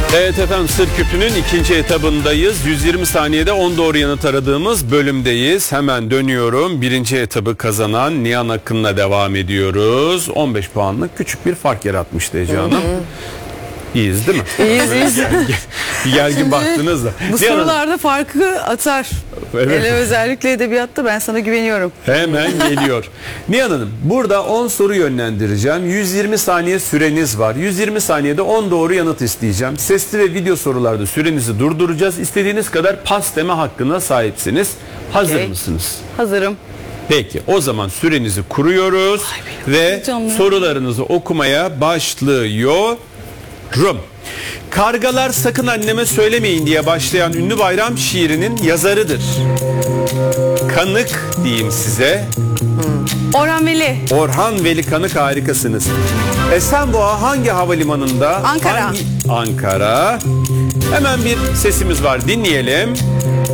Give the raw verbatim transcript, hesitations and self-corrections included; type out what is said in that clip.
Evet efendim, Sır Küpü'nün ikinci etabındayız. yüz yirmi saniyede on doğru yanıt aradığımız bölümdeyiz. Hemen dönüyorum. Birinci etabı kazanan Nihan Akın'la devam ediyoruz. on beş puanlık küçük bir fark yaratmıştı Ece Hanım. İyiyiz değil mi? İyiyiz, iyiyiz. Gergin, gergin baktınız da. Bu Nihan sorularda Hanım, farkı atar. Evet. Hele özellikle edebiyatta ben sana güveniyorum. hemen geliyor. Nihan Hanım, burada on soru yönlendireceğim. yüz yirmi saniye süreniz var. yüz yirmi saniyede on doğru yanıt isteyeceğim. Sesli ve video sorularda sürenizi durduracağız. İstediğiniz kadar pas deme hakkına sahipsiniz. Hazır Okay. mısınız? Hazırım. Peki, o zaman sürenizi kuruyoruz ve heyecanlı. sorularınızı okumaya başlıyorum. Kargalar sakın anneme söylemeyin diye başlayan ünlü bayram şiirinin yazarıdır. Kanık diyeyim size. Orhan Veli. Orhan Veli Kanık, harikasınız. Esenboğa hangi havalimanında? Ankara. Hangi... Ankara. Hemen bir sesimiz var, dinleyelim.